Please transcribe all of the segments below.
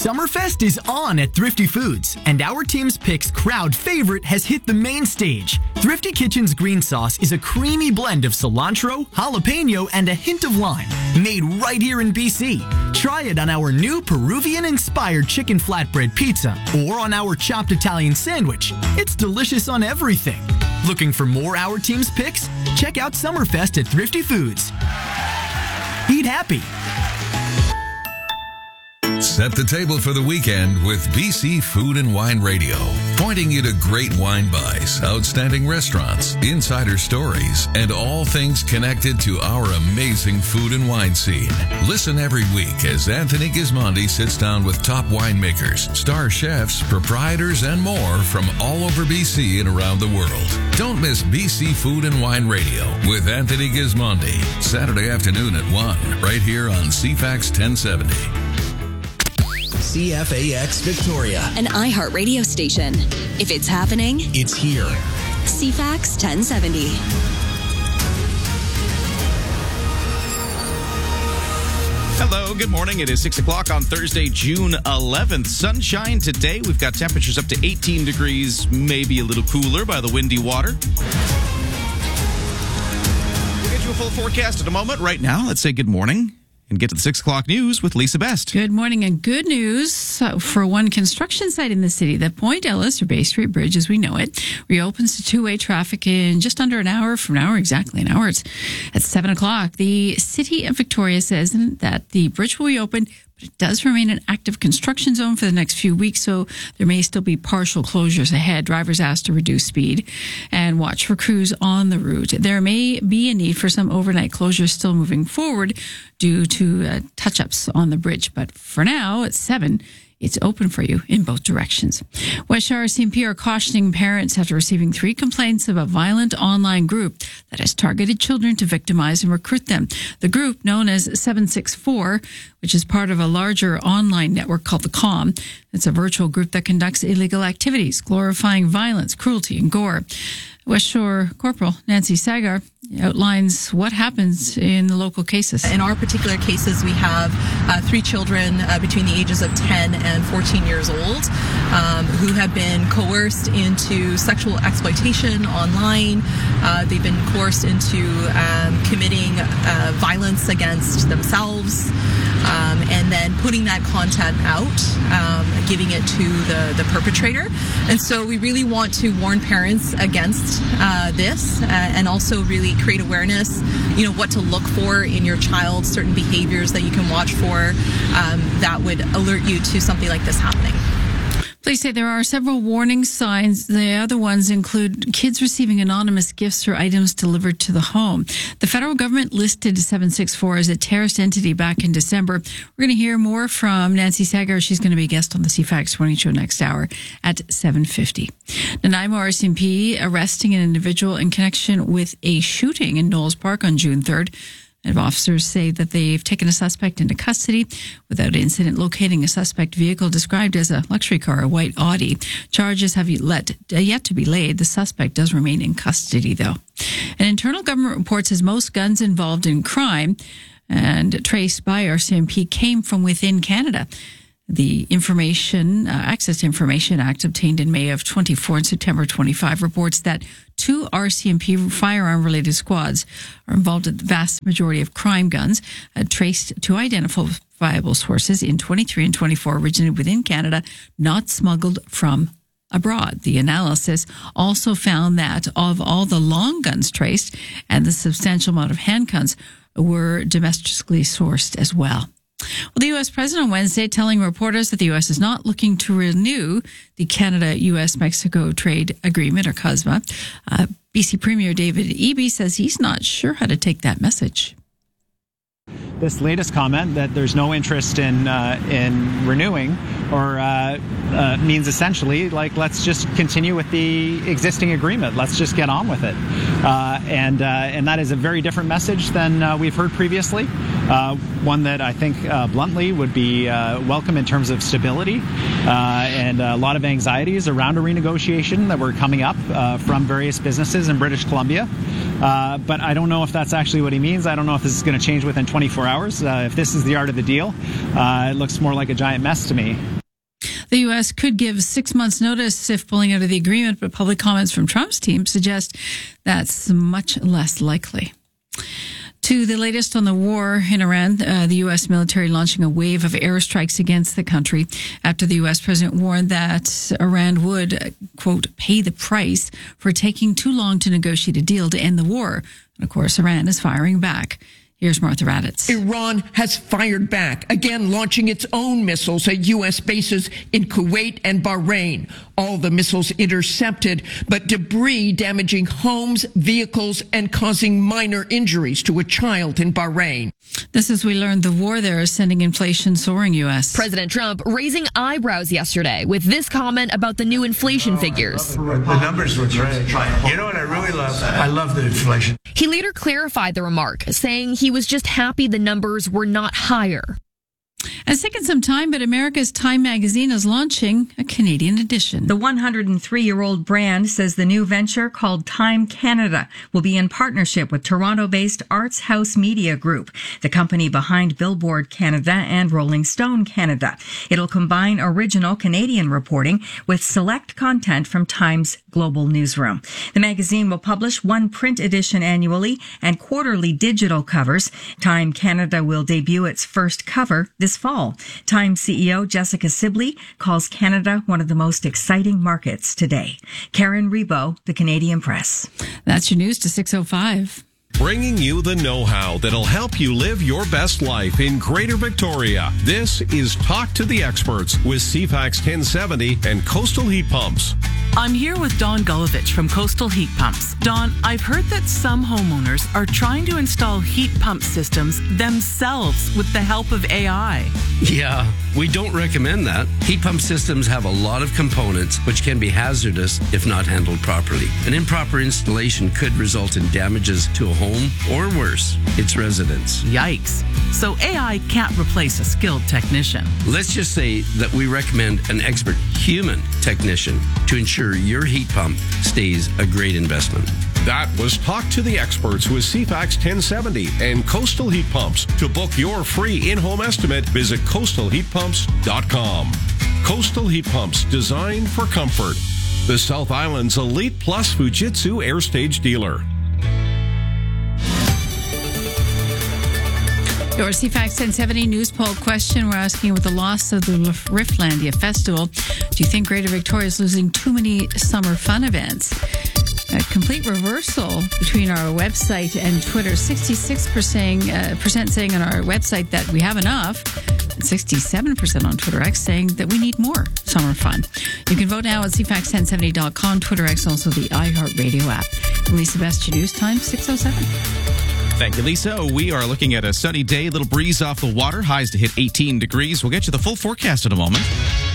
Summerfest is on at Thrifty Foods, and our team's picks crowd favorite has hit the main stage. Thrifty Kitchen's green sauce is a creamy blend of cilantro, jalapeno, and a hint of lime, made right here in BC. Try it on our new Peruvian-inspired chicken flatbread pizza or on our chopped Italian sandwich. It's delicious on everything. Looking for more Our Team's picks? Check out Summerfest at Thrifty Foods. Eat happy. Set the table for the weekend with BC Food and Wine Radio, pointing you to great wine buys, outstanding restaurants, insider stories, and all things connected to our amazing food and wine scene. Listen every week as Anthony Gismondi sits down with top winemakers, star chefs, proprietors, and more from all over BC and around the world. Don't miss BC Food and Wine Radio with Anthony Gismondi, Saturday afternoon at 1, right here on CFAX 1070. CFAX Victoria, an iHeart radio station. If it's happening, it's here. CFAX 1070. Hello, good morning. It is 6 o'clock on Thursday, June 11th. Sunshine today. We've got temperatures up to 18 degrees, maybe a little cooler by the windy water. We'll get you a full forecast in a moment. Right now, let's say good morning and get to the 6 o'clock news with Lisa Best. Good morning and good news for one construction site in the city. The Point Ellis, or Bay Street Bridge as we know it, reopens to two-way traffic in just under an hour from now, or exactly an hour. It's at 7 o'clock. The City of Victoria says that the bridge will reopen, but it does remain an active construction zone for the next few weeks, so there may still be partial closures ahead. Drivers asked to reduce speed and watch for crews on the route. There may be a need for some overnight closures still moving forward due to touch-ups on the bridge, but for now, at 7, it's open for you in both directions. West Shore RCMP are cautioning parents after receiving 3 complaints of a violent online group that has targeted children to victimize and recruit them. The group, known as 764, which is part of a larger online network called The Calm, it's a virtual group that conducts illegal activities, glorifying violence, cruelty, and gore. West Shore Corporal Nancy Sagar outlines what happens in the local cases. In our particular cases, we have 3 children between the ages of 10 and 14 years old who have been coerced into sexual exploitation online. They've been coerced into committing violence against themselves and then putting that content out, giving it to the perpetrator. And so we really want to warn parents against this and also really create awareness, what to look for in your child, certain behaviors that you can watch for that would alert you to something like this happening. Police say there are several warning signs. The other ones include kids receiving anonymous gifts or items delivered to the home. The federal government listed 764 as a terrorist entity back in December. We're going to hear more from Nancy Sagar. She's going to be a guest on the CFAX Morning Show next hour at 7:50. Nanaimo RCMP arresting an individual in connection with a shooting in Knowles Park on June 3rd. And officers say that they've taken a suspect into custody without incident, locating a suspect vehicle described as a luxury car, a white Audi. Charges have yet to be laid. The suspect does remain in custody, though. An internal government report says most guns involved in crime and traced by RCMP came from within Canada. The Access to Information Act, obtained in May of 24 and September 25, reports that 2 RCMP firearm-related squads are involved in the vast majority of crime guns, traced to identifiable sources in 23 and 24, originated within Canada, not smuggled from abroad. The analysis also found that of all the long guns traced and the substantial amount of handguns were domestically sourced as well. Well, the U.S. president on Wednesday telling reporters that the U.S. is not looking to renew the Canada-U.S.-Mexico Trade Agreement, or CUSMA. BC Premier David Eby says he's not sure how to take that message. This latest comment that there's no interest in renewing or means essentially let's just continue with the existing agreement. Let's just get on with it. And that is a very different message than we've heard previously. One that I think bluntly would be welcome in terms of stability and a lot of anxieties around a renegotiation that were coming up from various businesses in British Columbia. But I don't know if that's actually what he means. I don't know if this is going to change within 24 hours. If this is the art of the deal, it looks more like a giant mess to me. The U.S. could give 6 months' notice if pulling out of the agreement, but public comments from Trump's team suggest that's much less likely. To the latest on the war in Iran, the U.S. military launching a wave of airstrikes against the country after the U.S. president warned that Iran would, quote, pay the price for taking too long to negotiate a deal to end the war. And of course, Iran is firing back. Here's Martha Raddatz. Iran has fired back, again launching its own missiles at U.S. bases in Kuwait and Bahrain. All the missiles intercepted, but debris damaging homes, vehicles, and causing minor injuries to a child in Bahrain. This is, we learned, the war there is sending inflation soaring, U.S. President Trump raising eyebrows yesterday with this comment about the new inflation figures. The numbers were great. You know what I really love? I love the inflation. He later clarified the remark, saying he was just happy the numbers were not higher. It's taken some time, but America's Time magazine is launching a Canadian edition. The 103-year-old brand says the new venture, called Time Canada, will be in partnership with Toronto-based Arts House Media Group, the company behind Billboard Canada and Rolling Stone Canada. It'll combine original Canadian reporting with select content from Time's global newsroom. The magazine will publish one print edition annually and quarterly digital covers. Time Canada will debut its first cover this fall. Time CEO Jessica Sibley calls Canada one of the most exciting markets today. Karen Rebo, The Canadian Press. That's your news to 6:05. Bringing you the know-how that'll help you live your best life in Greater Victoria. This is Talk to the Experts with CFAX 1070 and Coastal Heat Pumps. I'm here with Don Gulovich from Coastal Heat Pumps. Don, I've heard that some homeowners are trying to install heat pump systems themselves with the help of AI. Yeah, we don't recommend that. Heat pump systems have a lot of components which can be hazardous if not handled properly. An improper installation could result in damages to a home or worse, its residents. Yikes. So AI can't replace a skilled technician. Let's just say that we recommend an expert human technician to ensure your heat pump stays a great investment. That was Talk to the Experts with CFAX 1070 and Coastal Heat Pumps. To book your free in-home estimate, visit coastalheatpumps.com. Coastal Heat Pumps, designed for comfort. The South Island's Elite Plus Fujitsu Air Stage dealer. Your CFAX 1070 news poll question. We're asking, with the loss of the Rifflandia Festival, do you think Greater Victoria is losing too many summer fun events? A complete reversal between our website and Twitter. 66% saying on our website that we have enough, and 67% on Twitter X saying that we need more summer fun. You can vote now at CFAX1070.com, Twitter X, also the iHeartRadio app. Lisa Best, your news time, 6:07. Thank you, Lisa. We are looking at a sunny day, a little breeze off the water, highs to hit 18 degrees. We'll get you the full forecast in a moment.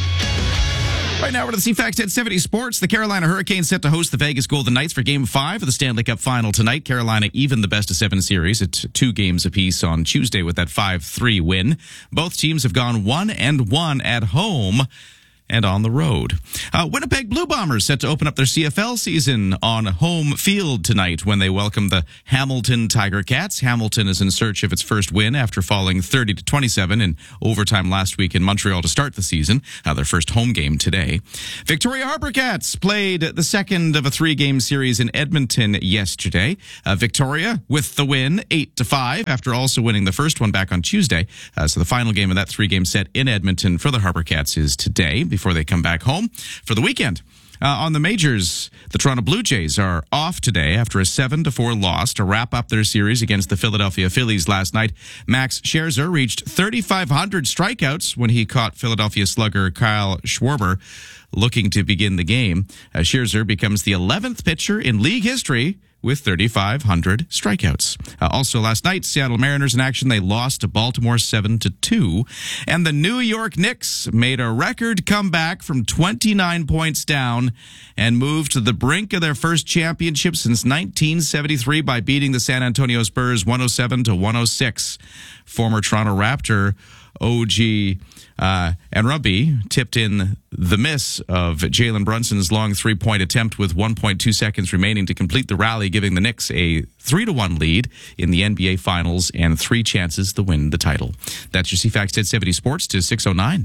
Right now, we're to the CFAX 1070 Sports. The Carolina Hurricanes set to host the Vegas Golden Knights for Game 5 of the Stanley Cup Final tonight. Carolina even the best-of-7 series at 2 games apiece on Tuesday with that 5-3 win. Both teams have gone 1-1 at home and on the road. Winnipeg Blue Bombers set to open up their CFL season on home field tonight when they welcome the Hamilton Tiger Cats. Hamilton is in search of its first win after falling 30-27 in overtime last week in Montreal to start the season. Their first home game today. Victoria Harbour Cats played the second of a 3-game series in Edmonton yesterday. Victoria with the win, 8-5, after also winning the first one back on Tuesday. So the final game of that 3-game set in Edmonton for the Harbour Cats is today, before they come back home for the weekend. On the majors, the Toronto Blue Jays are off today after a 7-4 loss to wrap up their series against the Philadelphia Phillies last night. Max Scherzer reached 3,500 strikeouts when he caught Philadelphia slugger Kyle Schwarber looking to begin the game. Scherzer becomes the 11th pitcher in league history with 3,500 strikeouts. Also last night, Seattle Mariners in action. They lost to Baltimore 7-2. And the New York Knicks made a record comeback from 29 points down and moved to the brink of their first championship since 1973 by beating the San Antonio Spurs 107-106. Former Toronto Raptor OG and Rugby tipped in the miss of Jalen Brunson's long three-point attempt with 1.2 seconds remaining to complete the rally, giving the Knicks a 3-1 lead in the NBA Finals and 3 chances to win the title. That's your CFAX 1070 Sports to 6:09.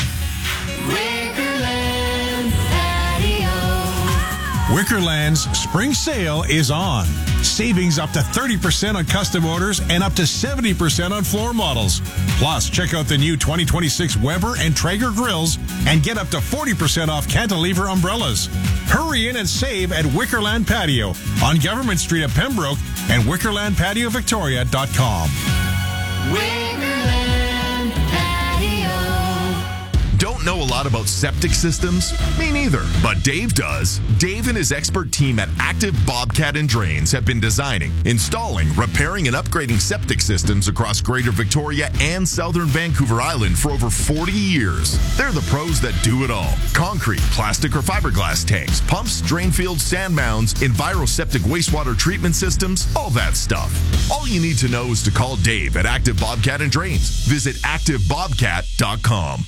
Wickerland's spring sale is on. Savings up to 30% on custom orders and up to 70% on floor models. Plus, check out the new 2026 Weber and Traeger grills and get up to 40% off cantilever umbrellas. Hurry in and save at Wickerland Patio on Government Street at Pembroke and WickerlandPatioVictoria.com. Wickerland Patio. Don't know a lot about septic systems? Me neither, but Dave does. Dave and his expert team at Active Bobcat and Drains have been designing, installing, repairing, and upgrading septic systems across Greater Victoria and Southern Vancouver Island for over 40 years. They're the pros that do it all. Concrete, plastic, or fiberglass tanks, pumps, drain fields, sand mounds, enviroseptic wastewater treatment systems, all that stuff. All you need to know is to call Dave at Active Bobcat and Drains. Visit ActiveBobcat.com.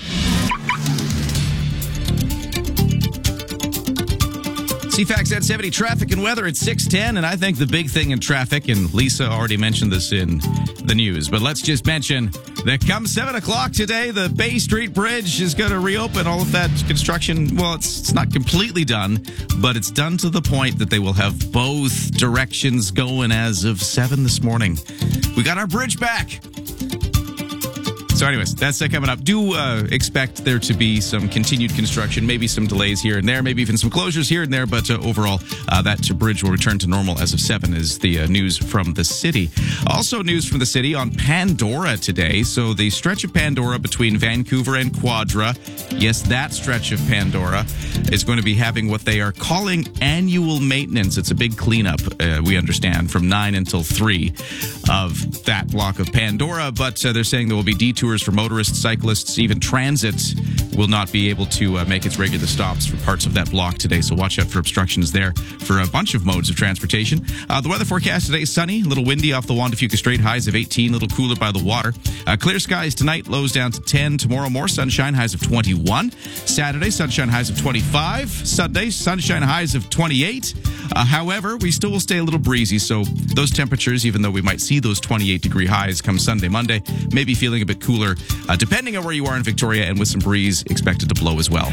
CFAX 1070 traffic and weather at 6:10, and I think the big thing in traffic, and Lisa already mentioned this in the news, but let's just mention that come 7 o'clock today, the Bay Street Bridge is going to reopen. All of that construction, well, it's not completely done, but it's done to the point that they will have both directions going as of 7 this morning. We got our bridge back. So anyways, that's coming up. Do expect there to be some continued construction, maybe some delays here and there, maybe even some closures here and there, but overall, that bridge will return to normal as of 7 is the news from the city. Also news from the city on Pandora today. So the stretch of Pandora between Vancouver and Quadra, yes, that stretch of Pandora is going to be having what they are calling annual maintenance. It's a big cleanup, we understand, from 9 until 3 of that block of Pandora, but they're saying there will be detours for motorists, cyclists, even transit will not be able to make its regular stops for parts of that block today. So watch out for obstructions there for a bunch of modes of transportation. The weather forecast today, sunny, a little windy off the Juan de Fuca Strait, highs of 18, a little cooler by the water. Clear skies tonight, lows down to 10. Tomorrow, more sunshine, highs of 21. Saturday, sunshine, highs of 25. Sunday, sunshine, highs of 28. However, we still will stay a little breezy, so those temperatures, even though we might see those 28-degree highs come Sunday, Monday, may be feeling a bit cooler, depending on where you are in Victoria, and with some breeze expected to blow as well.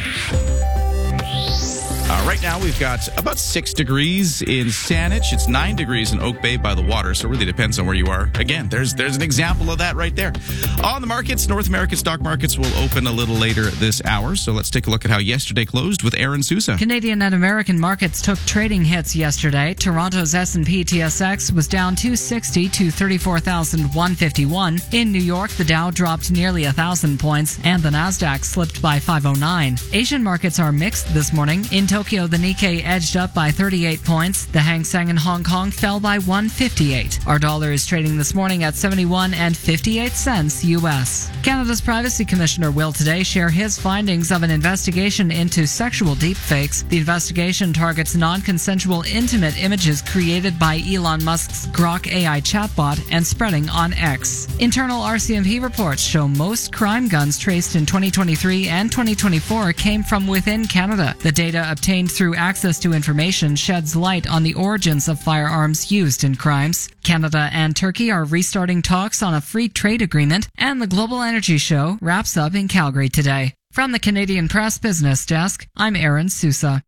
Right now, we've got about 6 degrees in Saanich. It's 9 degrees in Oak Bay by the water, so it really depends on where you are. Again, there's an example of that right there. On the markets, North American stock markets will open a little later this hour, so let's take a look at how yesterday closed with Aaron Sousa. Canadian and American markets took trading hits yesterday. Toronto's S&P TSX was down 260 to 34,151. In New York, the Dow dropped nearly 1,000 points, and the Nasdaq slipped by 509. Asian markets are mixed this morning. In Tokyo, the Nikkei edged up by 38 points. The Hang Seng in Hong Kong fell by 158. Our dollar is trading this morning at 71.58 cents U.S. Canada's Privacy Commissioner will today share his findings of an investigation into sexual deepfakes. The investigation targets non-consensual intimate images created by Elon Musk's Grok AI chatbot and spreading on X. Internal RCMP reports show most crime guns traced in 2023 and 2024 came from within Canada. The data obtained through access to information sheds light on the origins of firearms used in crimes. Canada and Turkey are restarting talks on a free trade agreement, and the Global Energy Show wraps up in Calgary today. From the Canadian Press Business Desk, I'm Aaron Sousa.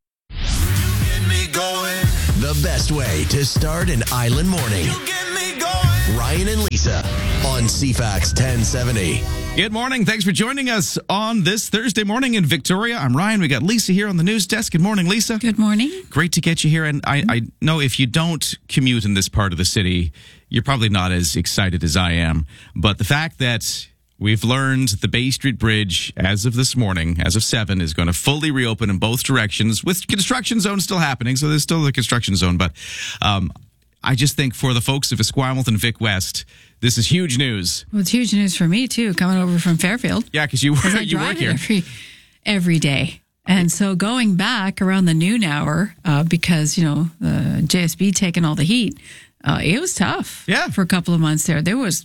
The best way to start an island morning. Ryan and Lisa on CFAX 1070. Good morning. Thanks for joining us on this Thursday morning in Victoria. I'm Ryan. We got Lisa here on the news desk. Good morning, Lisa. Good morning. Great to get you here. And I know if you don't commute in this part of the city, you're probably not as excited as I am. But the fact that we've learned the Bay Street Bridge, as of this morning, as of 7, is going to fully reopen in both directions, with construction zone still happening. So there's still the construction zone. But I just think for the folks of Esquimalt and Vic West, this is huge news. Well, it's huge news for me, too, coming over from Fairfield. Yeah, because you work here. Every day. And so going back around the noon hour, because, the JSB taking all the heat, it was tough for a couple of months there. There was,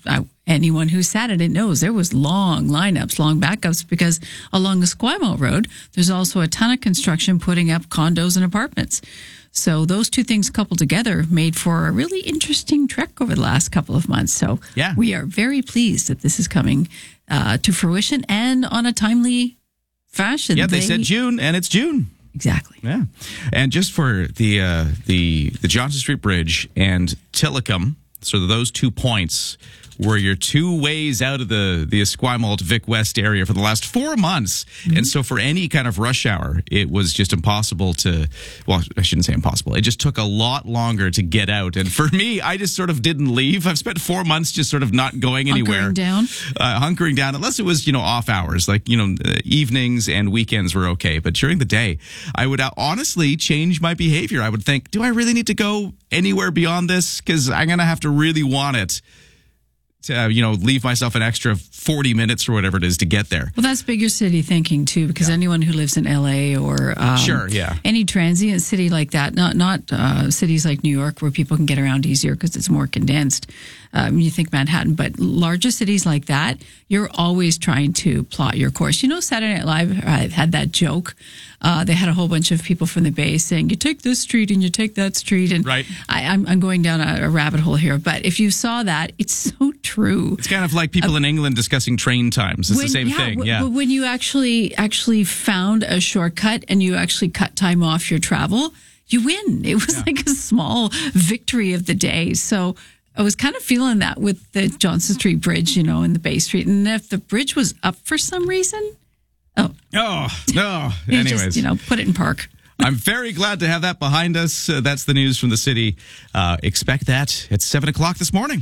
Anyone who sat in it knows there was long lineups, long backups, because along the Esquimalt Road, there's also a ton of construction putting up condos and apartments. So those two things coupled together made for a really interesting trek over the last couple of months. So we are very pleased that this is coming to fruition and on a timely fashion. Yeah, they said June, and it's June. Exactly. Yeah. And just for the Johnson Street Bridge and Tillicum, so those 2 points were your 2 ways out of the Esquimalt Vic West area for the last 4 months. Mm-hmm. And so for any kind of rush hour, it was just impossible to, well, I shouldn't say impossible. It just took a lot longer to get out. And for me, I just sort of didn't leave. I've spent 4 months just sort of not going anywhere. Hunkering down, unless it was, off hours, like, evenings and weekends were okay. But during the day, I would honestly change my behavior. I would think, do I really need to go anywhere beyond this? Because I'm going to have to really want it to, leave myself an extra 40 minutes or whatever it is to get there. Well, that's bigger city thinking too, because anyone who lives in LA or any transient city like that, not cities like New York where people can get around easier because it's more condensed. You think Manhattan, but larger cities like that, you're always trying to plot your course. Saturday Night Live had that joke. They had a whole bunch of people from the Bay saying, you take this street and you take that street. And I'm going down a rabbit hole here. But if you saw that, it's so true. It's kind of like people in England discussing train times. It's the same thing. Yeah. But when you actually found a shortcut and you actually cut time off your travel, you win. It was like a small victory of the day. So I was kind of feeling that with the Johnson Street Bridge, and the Bay Street. And if the bridge was up for some reason, no. Anyways, just, put it in park. I'm very glad to have that behind us. That's the news from the city. Expect that at 7 o'clock this morning.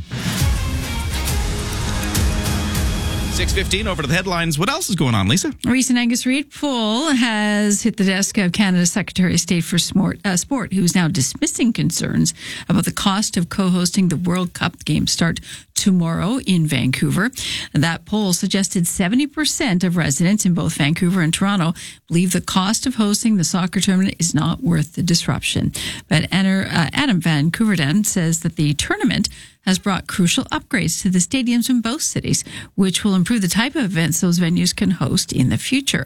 6:15, over to the headlines. What else is going on, Lisa? A recent Angus Reid poll has hit the desk of Canada's Secretary of State for Sport, who is now dismissing concerns about the cost of co-hosting the World Cup. The games start tomorrow in Vancouver. That poll suggested 70% of residents in both Vancouver and Toronto believe the cost of hosting the soccer tournament is not worth the disruption. But Adam Van Koeverden says that the tournament has brought crucial upgrades to the stadiums in both cities, which will improve the type of events those venues can host in the future.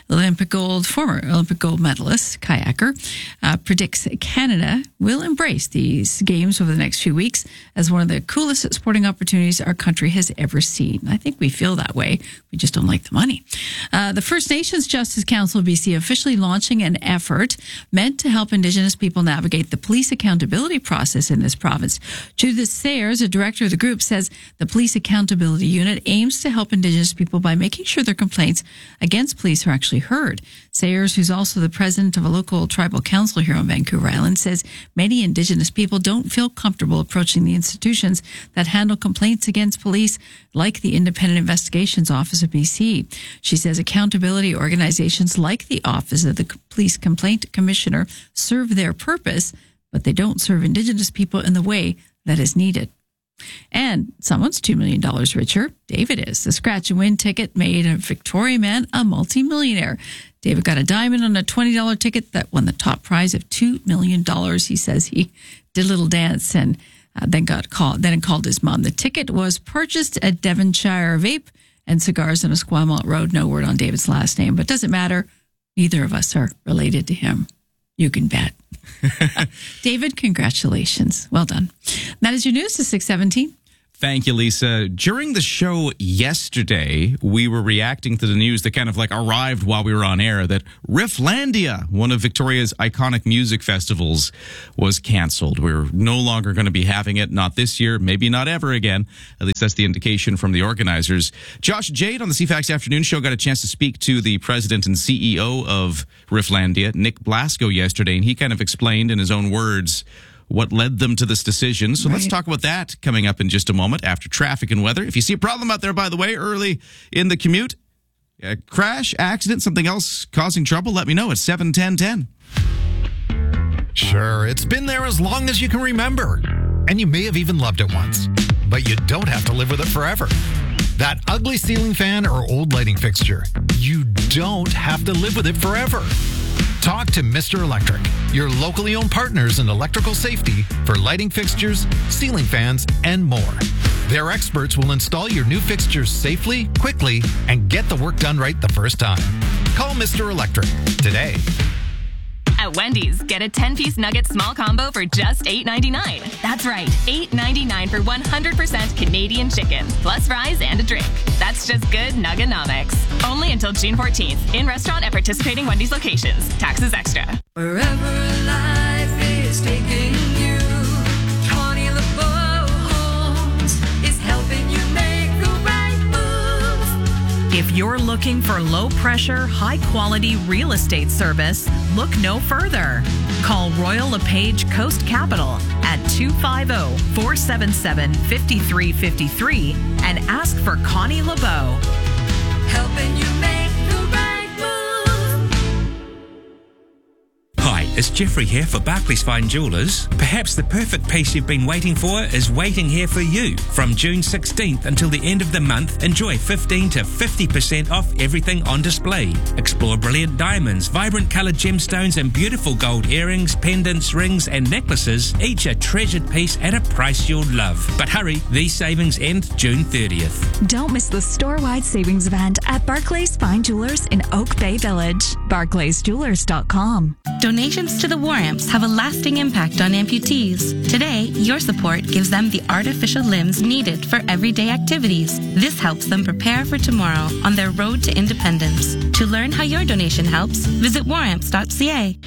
Former Olympic gold medalist, kayaker, predicts Canada will embrace these games over the next few weeks as one of the coolest sporting opportunities our country has ever seen. I think we feel that way. We just don't like the money. The First Nations Justice Council of BC officially launching an effort meant to help Indigenous people navigate the police accountability process in this province. Judith Sayers, a director of the group, says the Police Accountability Unit aims to help Indigenous people by making sure their complaints against police are actually heard. Sayers, who's also the president of a local tribal council here on Vancouver Island, says many Indigenous people don't feel comfortable approaching the institutions that handle complaints against police, like the Independent Investigations Office of BC. She says accountability organizations like the Office of the Police Complaint Commissioner serve their purpose, but they don't serve Indigenous people in the way that is needed. And someone's $2 million richer. David is. The scratch and win ticket made a Victoria man a multimillionaire. David got a diamond on a $20 ticket that won the top prize of $2 million. He says he did a little dance and then called his mom. The ticket was purchased at Devonshire Vape and Cigars on Esquimalt Road. No word on David's last name, but it doesn't matter. Neither of us are related to him. You can bet. David, congratulations. Well done. That is your news to 6:17. Thank you, Lisa. During the show yesterday, we were reacting to the news that kind of arrived while we were on air that Rifflandia, one of Victoria's iconic music festivals, was canceled. We're no longer going to be having it, not this year, maybe not ever again. At least that's the indication from the organizers. Josh Jade on the CFAX Afternoon Show got a chance to speak to the president and CEO of Rifflandia, Nick Blasco, yesterday, and he kind of explained in his own words what led them to this decision. So let's talk about that coming up in just a moment after traffic and weather. If you see a problem out there, by the way, early in the commute, a crash, accident, something else causing trouble, let me know at 71010. Sure, it's been there as long as you can remember. And you may have even loved it once. But you don't have to live with it forever. That ugly ceiling fan or old lighting fixture, you don't have to live with it forever. Talk to Mr. Electric, your locally owned partners in electrical safety for lighting fixtures, ceiling fans, and more. Their experts will install your new fixtures safely, quickly, and get the work done right the first time. Call Mr. Electric today. At Wendy's, get a 10-piece nugget small combo for just $8.99. That's right, $8.99 for 100% Canadian chicken, plus fries and a drink. That's just good Nuggenomics. Only until June 14th, in restaurant at participating Wendy's locations. Taxes extra. Wherever life is taking you, Connie LeBeau Homes is helping you make the right move. If you're looking for low-pressure, high-quality real estate service, look no further. Call Royal LePage Coast Capital at 250-477-5353 and ask for Connie LeBeau. Helping you make the right move. Hi, it's Jeffrey here for Barclays Fine Jewellers. Perhaps the perfect piece you've been waiting for is waiting here for you. From June 16th until the end of the month, enjoy 15 to 50% off everything on display. Explore brilliant diamonds, vibrant coloured gemstones and beautiful gold earrings, pendants, rings and necklaces, each a treasured piece at a price you'll love. But hurry, these savings end June 30th. Don't miss the store-wide savings event at Barclays Fine Jewellers in Oak Bay Village. BarclaysJewellers.com. Donations to the War Amps have a lasting impact on amputees. Today, your support gives them the artificial limbs needed for everyday activities. This helps them prepare for tomorrow on their road to independence. To learn how your donation helps, visit waramps.ca.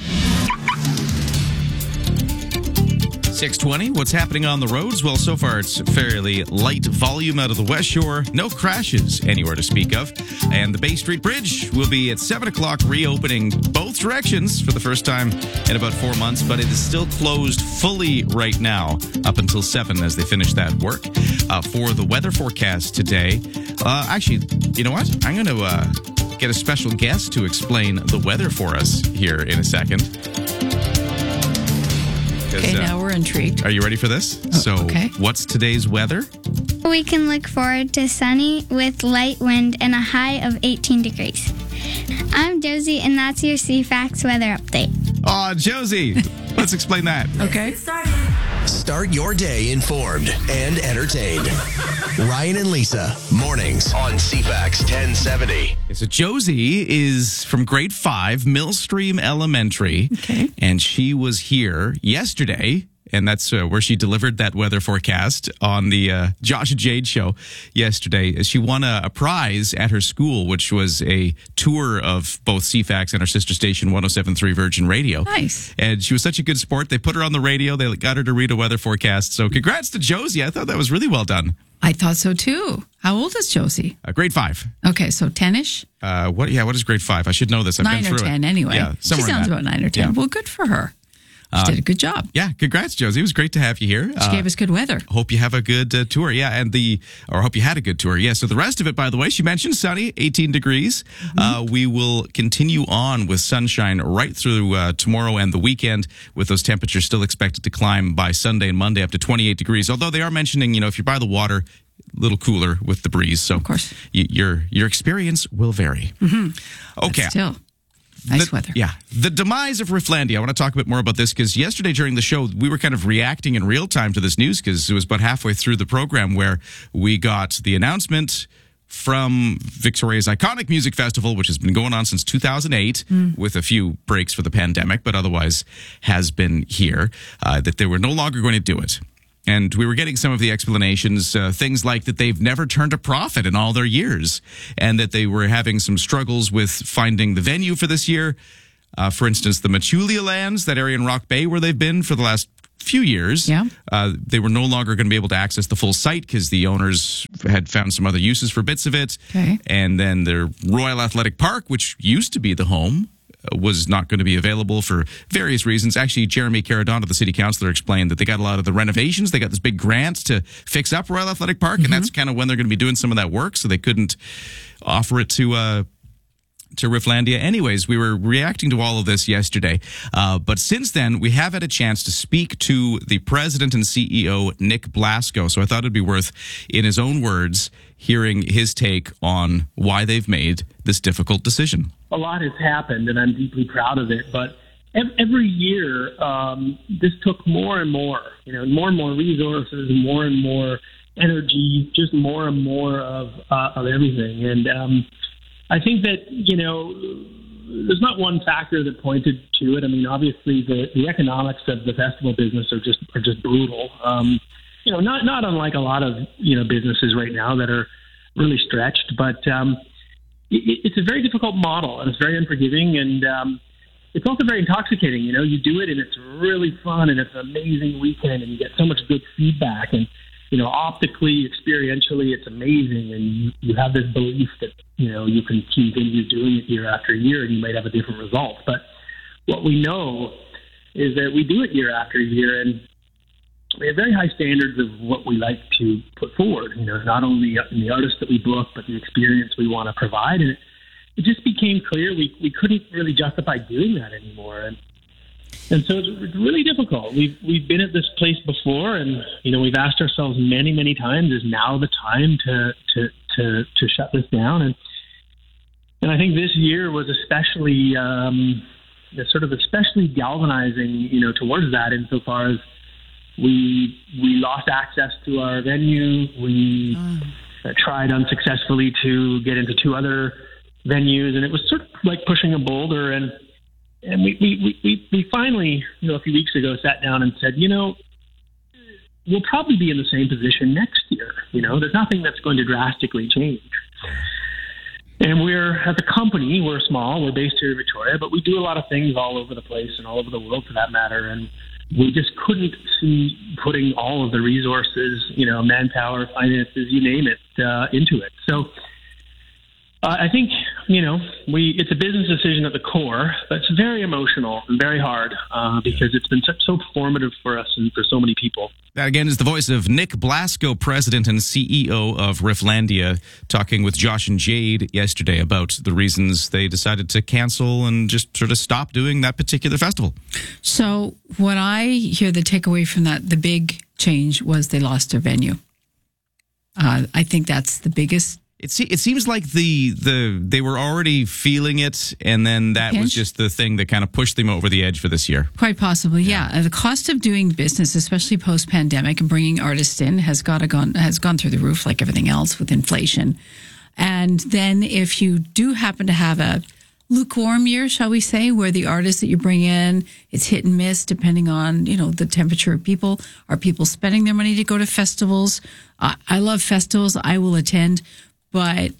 620, what's happening on the roads? Well, so far it's fairly light volume out of the West Shore. No crashes anywhere to speak of. And the Bay Street Bridge will be at 7 o'clock reopening both directions for the first time in about 4 months, but it is still closed fully right now up until 7 as they finish that work. For the weather forecast today, actually, you know what? I'm going to get a special guest to explain the weather for us here in a second. Okay, now we're intrigued. Are you ready for this? Okay. What's today's weather? We can look forward to sunny with light wind and a high of 18 degrees. I'm Josie, and that's your CFAX weather update. Oh, Josie, let's explain that. Okay. Start your day informed and entertained. Ryan and Lisa, mornings on CFAX 1070. So Josie is from grade 5, Millstream Elementary. Okay. And she was here yesterday, and that's where she delivered that weather forecast on the Josh and Jade show yesterday. She won a prize at her school, which was a tour of both CFAX and our sister station, 107.3 Virgin Radio. Nice. And she was such a good sport. They put her on the radio. They got her to read a weather forecast. So congrats to Josie. I thought that was really well done. I thought so too. How old is Josie? Grade 5. Okay, so 10-ish? What is grade 5? I should know this. I've 9 been or through 10 it. anyway. Yeah, she sounds about 9 or 10. Yeah. Well, good for her. She did a good job. Yeah, congrats, Josie. It was great to have you here. She gave us good weather. Hope you have a good tour. Yeah, or hope you had a good tour. Yeah, so the rest of it, by the way, she mentioned sunny, 18 degrees. Mm-hmm. We will continue on with sunshine right through tomorrow and the weekend, with those temperatures still expected to climb by Sunday and Monday up to 28 degrees. Although they are mentioning, if you're by the water, a little cooler with the breeze. So of course, your experience will vary. Mm-hmm. Okay. But still. Nice weather. Yeah. The demise of Rifflandia. I want to talk a bit more about this because yesterday during the show, we were kind of reacting in real time to this news because it was about halfway through the program where we got the announcement from Victoria's iconic music festival, which has been going on since 2008 with a few breaks for the pandemic, but otherwise has been here, that they were no longer going to do it. And we were getting some of the explanations, things like that they've never turned a profit in all their years and that they were having some struggles with finding the venue for this year. For instance, the Machulia lands, that area in Rock Bay where they've been for the last few years. Yeah. They were no longer going to be able to access the full site because the owners had found some other uses for bits of it. Okay. And then the Royal Athletic Park, which used to be the home, was not going to be available for various reasons. Actually, Jeremy Caradonna, the city councillor, explained that they got a lot of the renovations. They got this big grant to fix up Royal Athletic Park, and that's kind of when they're going to be doing some of that work, so they couldn't offer it to Rifflandia. Anyways, we were reacting to all of this yesterday. But since then, we have had a chance to speak to the president and CEO, Nick Blasco. So I thought it'd be worth, in his own words, hearing his take on why they've made this difficult decision. A lot has happened, and I'm deeply proud of it. But every year, this took more and more, more and more resources, more and more energy, just more and more of everything. And I think that, there's not one factor that pointed to it. I mean, obviously the economics of the festival business are just brutal. Not unlike a lot of, businesses right now that are really stretched, but it's a very difficult model, and it's very unforgiving, and it's also very intoxicating. You do it, and it's really fun, and it's an amazing weekend, and you get so much good feedback, and optically, experientially, it's amazing, and you have this belief that you can continue doing it year after year, and you might have a different result. But what we know is that we do it year after year, and we have very high standards of what we like to put forward. Not only in the artists that we book, but the experience we want to provide, and it just became clear we couldn't really justify doing that anymore. And so it's really difficult. We've been at this place before, and we've asked ourselves many, many times: is now the time to shut this down? And I think this year was especially especially galvanizing, towards that, insofar as we lost access to our venue. We tried unsuccessfully to get into 2 other venues, and it was sort of like pushing a boulder. And we finally, a few weeks ago, sat down and said, we'll probably be in the same position next year. There's nothing that's going to drastically change. And as a company, we're small. We're based here in Victoria, but we do a lot of things all over the place and all over the world, for that matter. And we just couldn't see putting all of the resources, manpower, finances, you name it, into it. So I think, it's a business decision at the core, but it's very emotional and very hard because it's been so formative for us and for so many people. That, again, is the voice of Nick Blasco, president and CEO of Rifflandia, talking with Josh and Jade yesterday about the reasons they decided to cancel and just sort of stop doing that particular festival. So what I hear, the takeaway from that, the big change was they lost their venue. I think that's the biggest. It seems like they were already feeling it, and then that was just the thing that kind of pushed them over the edge for this year. Quite possibly, yeah. The cost of doing business, especially post-pandemic, and bringing artists in has gone through the roof, like everything else with inflation. And then if you do happen to have a lukewarm year, shall we say, where the artists that you bring in, it's hit and miss depending on, the temperature of people. Are people spending their money to go to festivals? I love festivals. I will attend. But,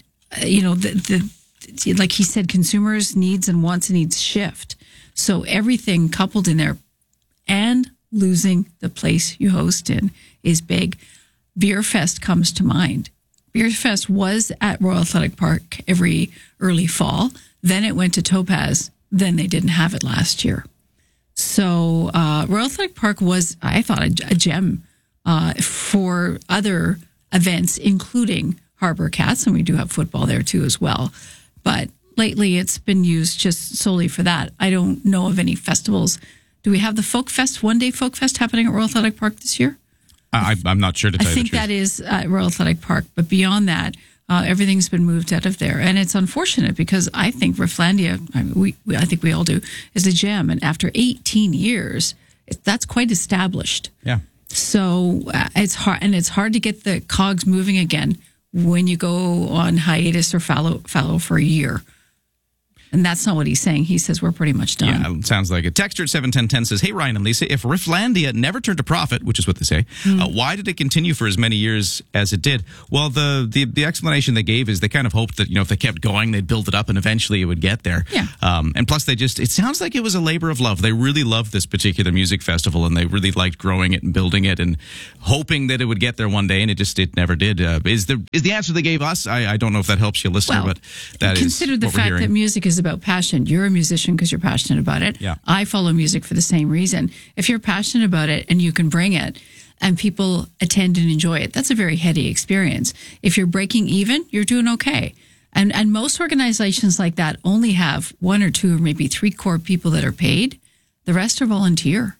like he said, consumers' needs and wants and needs shift. So everything coupled in there, and losing the place you host in is big. Beerfest comes to mind. Beerfest was at Royal Athletic Park every early fall. Then it went to Topaz. Then they didn't have it last year. So Royal Athletic Park was, I thought, a gem for other events, including Harbor Cats, and we do have football there too as well. But lately it's been used just solely for that. I don't know of any festivals. Do we have the Folk Fest, one-day Folk Fest happening at Royal Athletic Park this year? I'm not sure to tell you the truth. I think that is at Royal Athletic Park. But beyond that, everything's been moved out of there. And it's unfortunate because I think Rifflandia, I think we all do, is a gem. And after 18 years, that's quite established. Yeah. So it's hard, and it's hard to get the cogs moving again when you go on hiatus or fallow for a year. And that's not what he's saying. He says we're pretty much done. Yeah, it sounds like it. Texter at 71010 says, hey, Ryan and Lisa, if Rifflandia never turned a profit, which is what they say, why did it continue for as many years as it did? Well, the explanation they gave is they kind of hoped that, if they kept going, they'd build it up and eventually it would get there. Yeah. And plus, it sounds like it was a labor of love. They really loved this particular music festival, and they really liked growing it and building it and hoping that it would get there one day, and it never did. Is the answer they gave us? I don't know if that helps you, listener, but that is consider the fact that music is about passion. You're a musician because you're passionate about it. Yeah. I follow music for the same reason. If you're passionate about it and you can bring it and people attend and enjoy it, that's a very heady experience. If you're breaking even, you're doing okay. And most organizations like that only have 1 or 2 or maybe 3 core people that are paid. The rest are volunteer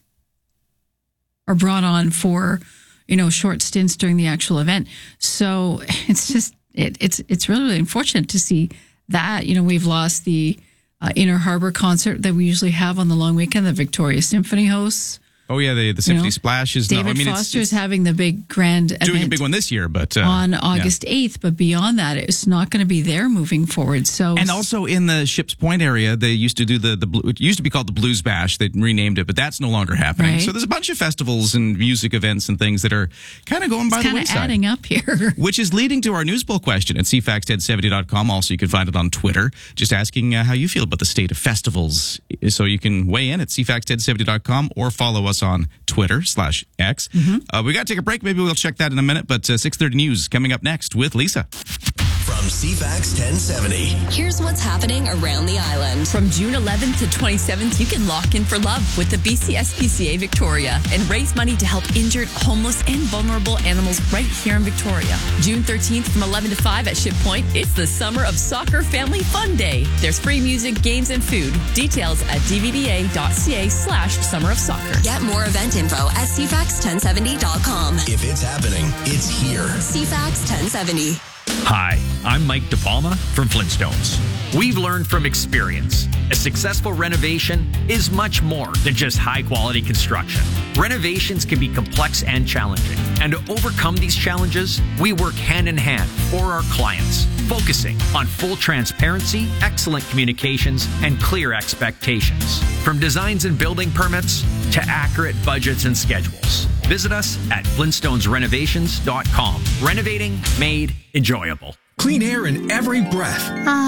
or brought on for, short stints during the actual event. So it's just, it's really, really unfortunate to see that. We've lost the Inner Harbor concert that we usually have on the long weekend that Victoria Symphony hosts. Oh, yeah, the Symphony Splash is... David Foster is having the big grand doing event a big one this year, but... on August 8th, but beyond that, it's not going to be there moving forward. So, and also in the Ships Point area, they used to do it used to be called the Blues Bash. They renamed it, but that's no longer happening. Right. So there's a bunch of festivals and music events and things that are kind of going by the wayside. Adding up here. Which is leading to our news poll question at cfax1070.com. Also, you can find it on Twitter, just asking how you feel about the state of festivals. So you can weigh in at cfax1070.com or follow us on Twitter/X. We got to take a break. Maybe we'll check that in a minute, but 6:30 news coming up next with Lisa. From CFAX 1070. Here's what's happening around the island. From June 11th to 27th, you can lock in for love with the BCSPCA Victoria and raise money to help injured, homeless, and vulnerable animals right here in Victoria. June 13th from 11 to 5 at Ship Point, it's the Summer of Soccer Family Fun Day. There's free music, games, and food. Details at dvba.ca/Summer of Soccer. Get more event info at cfax1070.com. If it's happening, it's here. CFAX 1070. Hi, I'm Mike DePalma from Flintstones. We've learned from experience. A successful renovation is much more than just high-quality construction. Renovations can be complex and challenging. And to overcome these challenges, we work hand-in-hand for our clients, focusing on full transparency, excellent communications, and clear expectations. From designs and building permits to accurate budgets and schedules. Visit us at flintstonesrenovations.com. Renovating made enjoyable. Clean air in every breath.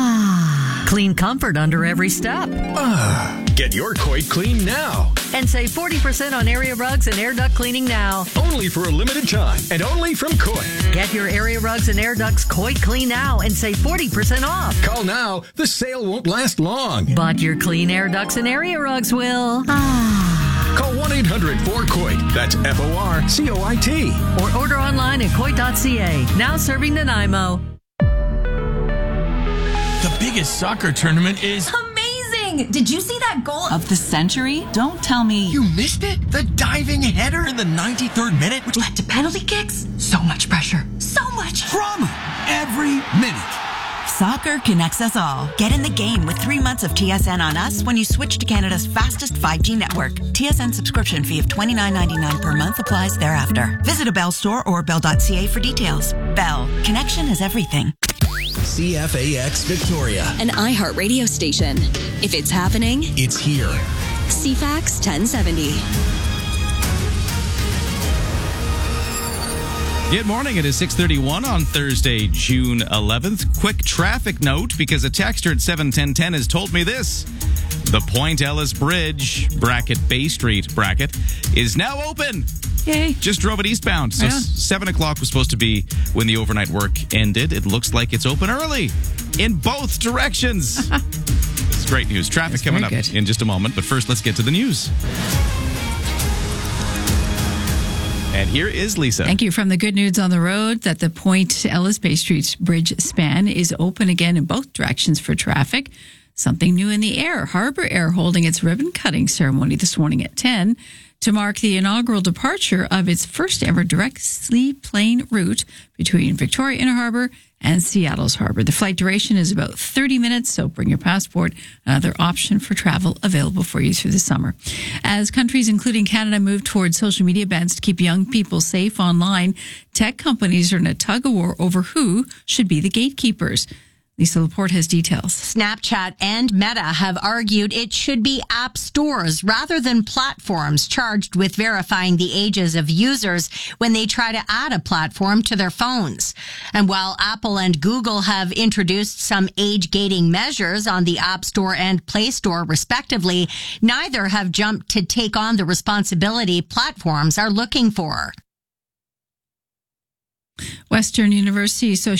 Clean comfort under every step. Get your Coit clean now. And save 40% on area rugs and air duct cleaning now. Only for a limited time and only from Coit. Get your area rugs and air ducts Coit clean now and save 40% off. Call now. The sale won't last long. But your clean air ducts and area rugs will. Call 1-800-4COIT. That's FORCOIT. Or order online at coit.ca. Now serving Nanaimo. The biggest soccer tournament is amazing! Did you see that goal of the century? Don't tell me you missed it? The diving header in the 93rd minute, which led to penalty kicks? So much pressure. So much drama every minute. Soccer connects us all. Get in the game with 3 months of TSN on us when you switch to Canada's fastest 5G network. TSN subscription fee of $29.99 per month applies thereafter. Visit a Bell store or bell.ca for details. Bell. Connection is everything. CFAX Victoria. An iHeart radio station. If it's happening, it's here. CFAX 1070. Good morning. It is 6:31 on Thursday, June 11th. Quick traffic note, because a texter at 71010 has told me this. The Point Ellis Bridge, Bay Street, is now open. Yay. Just drove it eastbound. So 7 o'clock was supposed to be when the overnight work ended. It looks like it's open early in both directions. It's great news. Traffic coming up in just a moment. But first, let's get to the news. And here is Lisa. Thank you. From the good news on the road that the Point Ellis Bay Street Bridge span is open again in both directions for traffic. Something new in the air. Harbour Air holding its ribbon cutting ceremony this morning at 10 to mark the inaugural departure of its first ever direct seaplane route between Victoria Inner Harbour and Seattle's Harbour. The flight duration is about 30 minutes, so bring your passport, another option for travel available for you through the summer. As countries, including Canada, move towards social media bans to keep young people safe online, tech companies are in a tug-of-war over who should be the gatekeepers. Lisa Laporte has details. Snapchat and Meta have argued it should be app stores rather than platforms charged with verifying the ages of users when they try to add a platform to their phones. And while Apple and Google have introduced some age gating measures on the App Store and Play Store respectively, neither have jumped to take on the responsibility platforms are looking for. Western University